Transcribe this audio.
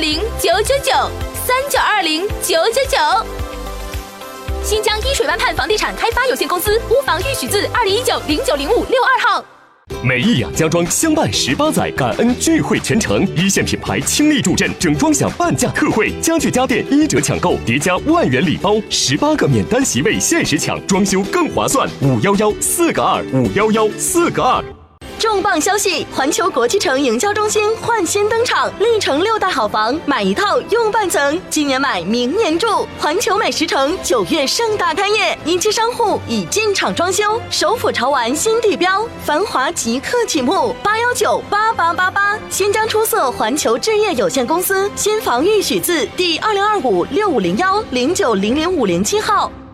3920-999，3920-999。新疆依水湾畔房地产开发有限公司屋房预许字2019-0905-62号。 美意雅家装相伴18载，感恩聚会全程，一线品牌倾力助阵，整装享半价特惠，家具家电1折抢购，叠加万元礼包，18个免单席位限时抢，装修更划算。511-4个2，511-4个2。 重磅消息！环球国际城营销中心焕新登场，历城6大好房，买一套用半层，今年买明年住。环球美食城9月盛大开业，一期商户已进场装修，首府潮玩新地标，繁华即刻启幕。8198888，新疆出色环球置业有限公司新房预许字第20256501-09000507号。